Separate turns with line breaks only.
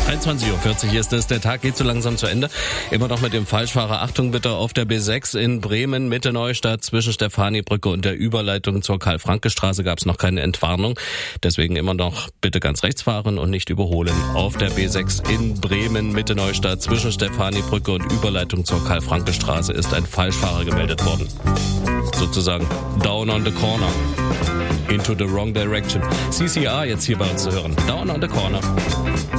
21.40 Uhr ist es. Der Tag geht so langsam zu Ende. Immer noch mit dem Falschfahrer. Achtung bitte auf der B6 in Bremen, Mitte Neustadt, zwischen Stefanibrücke und der Überleitung zur Karl-Franke-Straße gab es noch keine Entwarnung. Deswegen immer noch bitte ganz rechts fahren und nicht überholen. Auf der B6 in Bremen, Mitte Neustadt, zwischen Stefanibrücke und Überleitung zur Karl-Franke-Straße ist ein Falschfahrer gemeldet worden. Sozusagen down on the corner. Into the wrong direction. CCR jetzt hier bei uns zu hören. Down on the corner.